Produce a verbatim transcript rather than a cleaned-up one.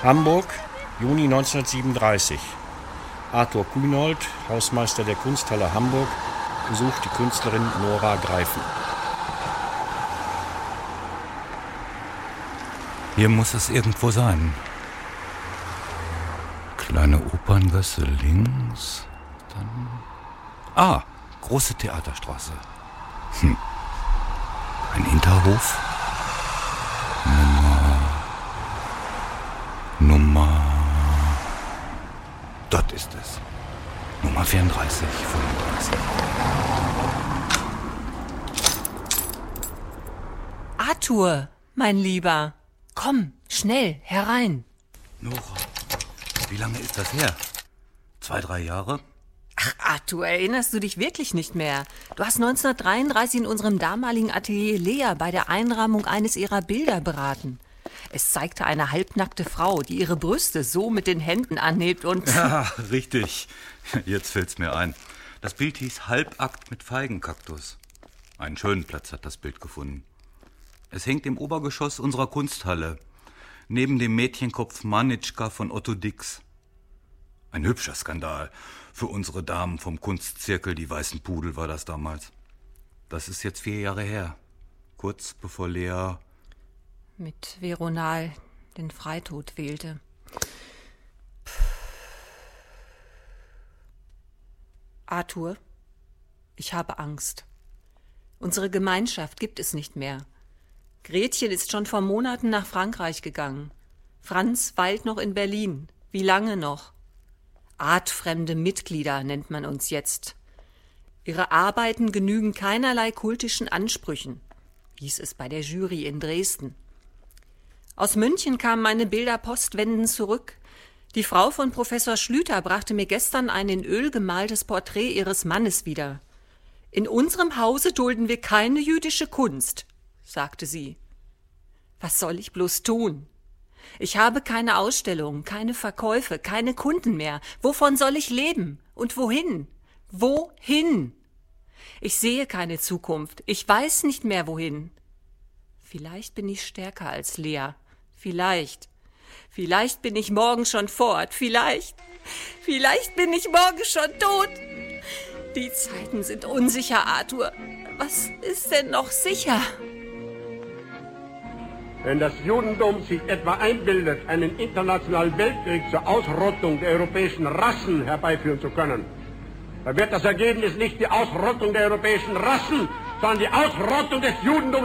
Hamburg, Juni neunzehnhundertsiebenunddreißig. Arthur Kunold, Hausmeister der Kunsthalle Hamburg, besucht die Künstlerin Nora Greifen. Hier muss es irgendwo sein. Kleine Operngasse links, dann... Ah, große Theaterstraße. Hm. Ein Hinterhof. Nummer... Nummer... Dort ist es. Nummer vierunddreißig, fünfunddreißig. Arthur, mein Lieber, komm, schnell, herein. Nora, wie lange ist das her? Zwei, drei Jahre? Ach, Arthur, erinnerst du dich wirklich nicht mehr? Du hast neunzehnhundertdreiunddreißig in unserem damaligen Atelier Lea bei der Einrahmung eines ihrer Bilder beraten. Es zeigte eine halbnackte Frau, die ihre Brüste so mit den Händen anhebt und... Ja, richtig. Jetzt fällt's mir ein. Das Bild hieß Halbakt mit Feigenkaktus. Einen schönen Platz hat das Bild gefunden. Es hängt im Obergeschoss unserer Kunsthalle, neben dem Mädchenkopf Manitschka von Otto Dix. Ein hübscher Skandal. Für unsere Damen vom Kunstzirkel, die weißen Pudel, war das damals. Das ist jetzt vier Jahre her. Kurz bevor Lea... mit Veronal den Freitod wählte. Arthur, ich habe Angst. Unsere Gemeinschaft gibt es nicht mehr. Gretchen ist schon vor Monaten nach Frankreich gegangen. Franz weilt noch in Berlin. Wie lange noch? Artfremde Mitglieder nennt man uns jetzt. Ihre Arbeiten genügen keinerlei kultischen Ansprüchen, hieß es bei der Jury in Dresden. Aus München kamen meine Bilder postwendend zurück. Die Frau von Professor Schlüter brachte mir gestern ein in Öl gemaltes Porträt ihres Mannes wieder. In unserem Hause dulden wir keine jüdische Kunst, sagte sie. Was soll ich bloß tun? Ich habe keine Ausstellungen, keine Verkäufe, keine Kunden mehr. Wovon soll ich leben? Und wohin? Wohin? Ich sehe keine Zukunft. Ich weiß nicht mehr, wohin. Vielleicht bin ich stärker als Lea. Vielleicht. Vielleicht bin ich morgen schon fort. Vielleicht. Vielleicht bin ich morgen schon tot. Die Zeiten sind unsicher, Arthur. Was ist denn noch sicher? Wenn das Judentum sich etwa einbildet, einen internationalen Weltkrieg zur Ausrottung der europäischen Rassen herbeiführen zu können, dann wird das Ergebnis nicht die Ausrottung der europäischen Rassen, sondern die Ausrottung des Judentums